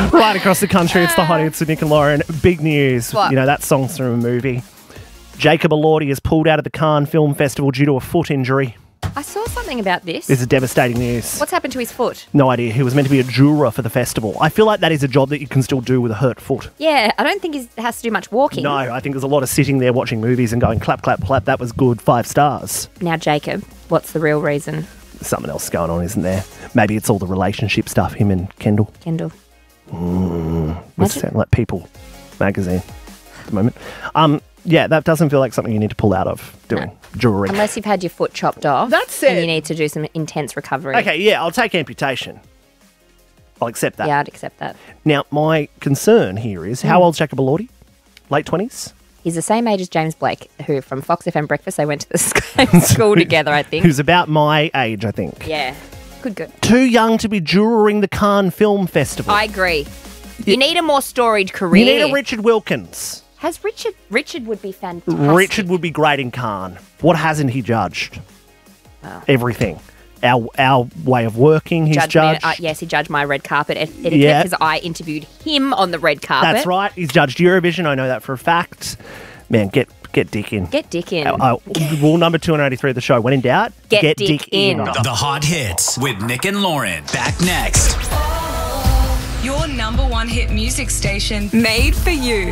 Right across the country, it's the Hot Hits with Nick and Lauren. Big news. What? You know, that song's from a movie. Jacob Elordi has pulled out of the Cannes Film Festival due to a foot injury. I saw something about this. This is devastating news. What's happened to his foot? No idea. He was meant to be a juror for the festival. I feel like that is a job that you can still do with a hurt foot. Yeah, I don't think he has to do much walking. No, I think there's a lot of sitting there watching movies and going, clap, clap, clap, that was good, 5 stars. Now, Jacob, what's the real reason? Something else going on, isn't there? Maybe it's all the relationship stuff, him and Kendall. Kendall. Would sound like People magazine at the moment. Yeah, that doesn't feel like something you need to pull out of doing jewellery. Unless you've had your foot chopped off. That's And it. you need to do some intense recovery. Okay, yeah, I'll take amputation. I'll accept that. Yeah, I'd accept that. Now, my concern here is, how old's Jacob Elordi? Late 20s? He's the same age as James Blake, who from Fox FM Breakfast, they went to the same school together, I think. Who's about my age, I think. Yeah. Good. Too young to be jurering the Cannes Film Festival. I agree. You need a more storied career. You need a Richard Wilkins. Has Richard would be fantastic. Richard would be great in Cannes. What hasn't he judged? Everything. Our way of working, he's judged. Yes, he judged my red carpet etiquette Yeah. because I interviewed him on the red carpet. That's right. He's judged Eurovision. I know that for a fact. Man, get Dick in. Get Dick in. Rule number 283 of the show. When in doubt, Get Dick in. The Hot Hits with Nick and Lauren. Back next. Your number one hit music station made for you.